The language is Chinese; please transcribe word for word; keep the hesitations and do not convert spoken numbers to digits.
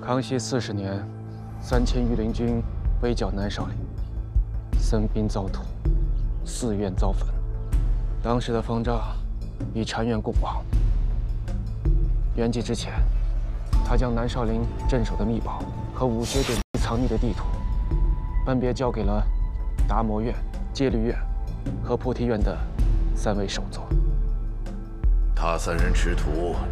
康熙四十年，三千御林军围剿南少林，僧兵遭屠，寺院遭焚。当时的方丈以禅院共亡。圆寂之前，他将南少林镇守的秘宝和武学典籍藏匿的地图，分别交给了达摩院、戒律院和菩提院的三位首座。 他三人持图